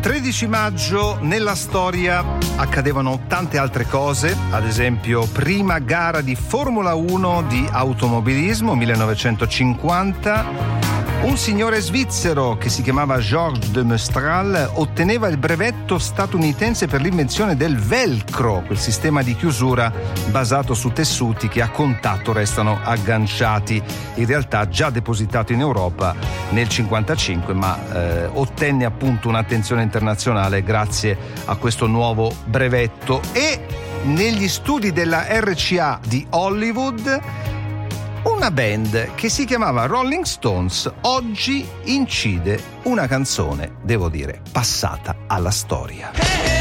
13 maggio nella storia accadevano tante altre cose, ad esempio prima gara di Formula 1 di automobilismo 1950. Un signore svizzero che si chiamava Georges de Mestral otteneva il brevetto statunitense per l'invenzione del velcro, quel sistema di chiusura basato su tessuti che a contatto restano agganciati, in realtà già depositato in Europa nel 1955, ma ottenne appunto un'attenzione internazionale grazie a questo nuovo brevetto. E negli studi della RCA di Hollywood una band che si chiamava Rolling Stones oggi incide una canzone, devo dire, passata alla storia.